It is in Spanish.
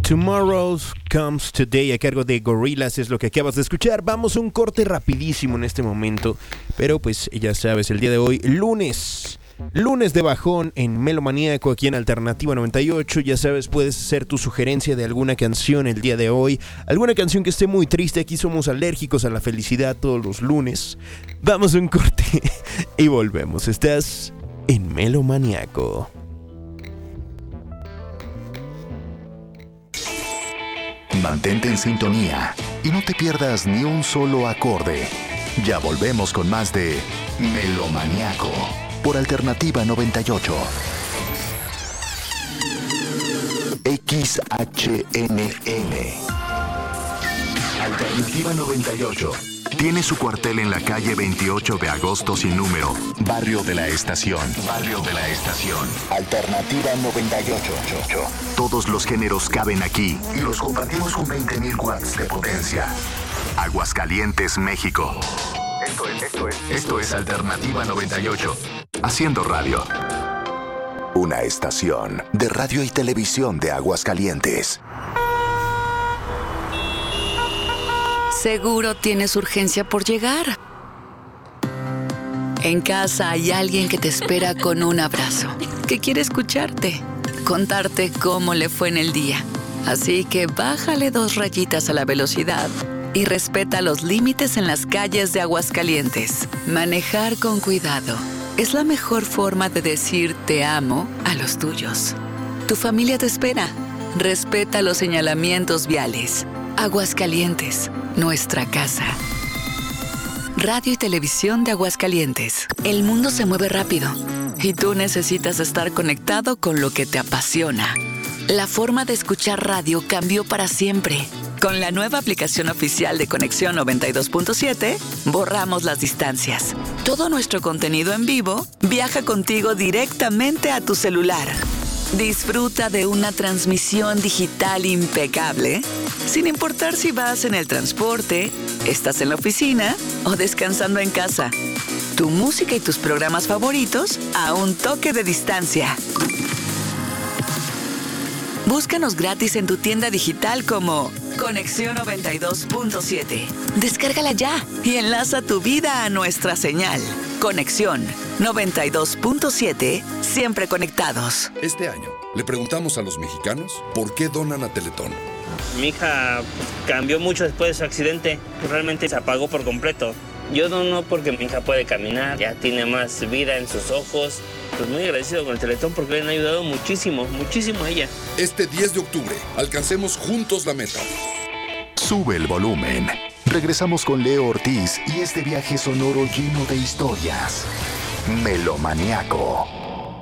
Tomorrow Comes Today a cargo de Gorillaz es lo que acabas de escuchar. Vamos a un corte rapidísimo en este momento, pero pues ya sabes, el día de hoy, lunes de bajón en Melomaníaco aquí en Alternativa 98. Ya sabes, puedes hacer tu sugerencia de alguna canción el día de hoy, alguna canción que esté muy triste. Aquí somos alérgicos a la felicidad todos los lunes. Vamos a un corte y volvemos. Estás en Melomaníaco. Mantente en sintonía y no te pierdas ni un solo acorde. Ya volvemos con más de Melomaníaco por Alternativa 98. XHNN Alternativa 98 tiene su cuartel en la calle 28 de agosto sin número, Barrio de la Estación. Alternativa 98. Todos los géneros caben aquí y los compartimos con 20.000 watts de potencia. Aguascalientes, México. Esto es Alternativa 98. Haciendo radio. Una estación de radio y televisión de Aguascalientes. Seguro tienes urgencia por llegar. En casa hay alguien que te espera con un abrazo, que quiere escucharte, contarte cómo le fue en el día. Así que bájale 2 rayitas a la velocidad y respeta los límites en las calles de Aguascalientes. Manejar con cuidado es la mejor forma de decir te amo a los tuyos. Tu familia te espera. Respeta los señalamientos viales. Aguascalientes, nuestra casa. Radio y Televisión de Aguascalientes. El mundo se mueve rápido y tú necesitas estar conectado con lo que te apasiona. La forma de escuchar radio cambió para siempre. Con la nueva aplicación oficial de Conexión 92.7, borramos las distancias. Todo nuestro contenido en vivo viaja contigo directamente a tu celular. Disfruta de una transmisión digital impecable, sin importar si vas en el transporte, estás en la oficina o descansando en casa. Tu música y tus programas favoritos a un toque de distancia. Búscanos gratis en tu tienda digital como Conexión 92.7. Descárgala ya y enlaza tu vida a nuestra señal. Conexión 92.7, siempre conectados. Este año le preguntamos a los mexicanos por qué donan a Teletón. Mi hija cambió mucho después de su accidente. Realmente se apagó por completo. Yo dono porque mi hija puede caminar, ya tiene más vida en sus ojos. Pues muy agradecido con el Teletón porque le han ayudado muchísimo a ella. Este 10 de octubre, alcancemos juntos la meta. Sube el volumen. Regresamos con Leo Ortiz y este viaje sonoro lleno de historias. Melomaníaco.